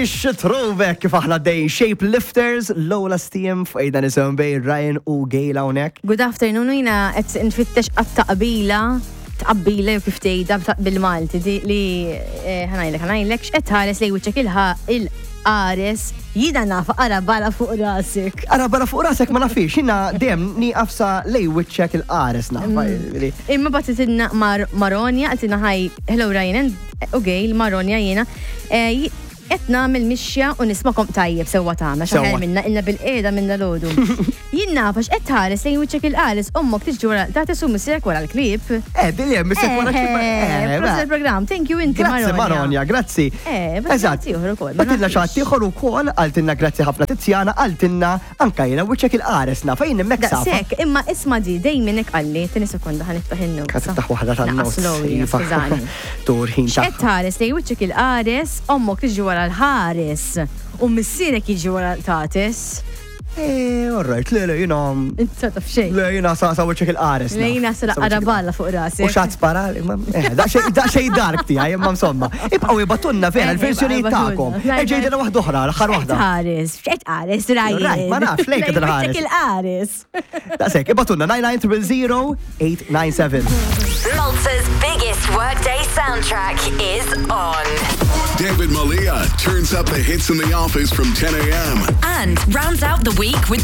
Throwback kif aħna dej Shapelifters, Lola Steam f'ejda nisim bej Ryan u Gail hawnhekk. Good afternoon, jina qed nfittex għat-taqbila jew kif tgħidha bil-Malti li ħanajlek x'qed ħares lejn wiċċek il-qares jiena nafa arabala fuq rasek. Arabala fuq rasek ma nafix, jiena dejjem nieqafsa lejn wiċċek il-qares nafa. Imma batitilna Maronja qed ħaj hello Ryan u Gail Maronja jiena qed nagħmel mixja u nismakom tajjeb sewwa tagħna xaħel minna ilna bil-qiegħda minna lodu. Jien nafax qed tħares lejn wiċċek il-qares ommok tiġi wara tagħti su missiek wara l-klip. Biljem missek wara l-klip. Il-programm, thank you inti Maronja. Grazzi Maronja, grazzi. Eżatt. Batilna xatt ieħor ukoll għaltinna grazzi ħafna Tizzjana għaltinna anke jiena wiċċek il-qares nafa jien hemmhekk safa. Daqshekk, imma isma' di dejjem qalli tieni sekonda ħaniftaħ in-nota. Ka tiftaħ waħda tan-nos. Skużani. Turħin ta' X'qed tħares lejn wiċċek il-qares ommok tiġi wara l-ħares u missierek jiġi wara l-tates. Alright, le, jina. Inta taf xejn. Le, jina sa' wiċċek il-qares. Le, jina sa' araballa fuq rasek. U xat spara, da' xej dark tija, jemma msomma. Ibqaw jibatunna vera l-versjoni ta'kom. Ġejdina waħda oħra, l-ħar waħda. X'qed ħares, Ryan. Ma nafx, lejk id-ħares. Wiċċek il-qares. Da' sekk, ibatunna 99000897. Malta's biggest workday soundtrack is on. David Malia turns up the hits in the office from 10 a.m. And rounds out the week with